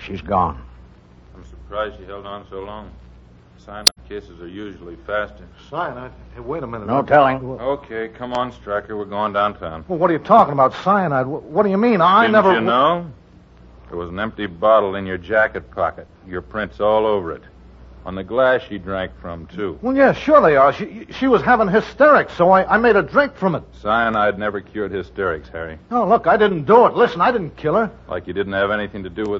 She's gone. I'm surprised she held on so long. Cyanide cases are usually faster. Cyanide? Hey, wait a minute. No telling. Okay, come on, Stryker. We're going downtown. Well, what are you talking about? Cyanide? What do you mean? Didn't you know? There was an empty bottle in your jacket pocket. Your prints all over it. On the glass she drank from, too. Well, yeah, sure they are. She was having hysterics, so I made a drink from it. Cyanide never cured hysterics, Harry. Oh, look, I didn't do it. Listen, I didn't kill her. Like you didn't have anything to do with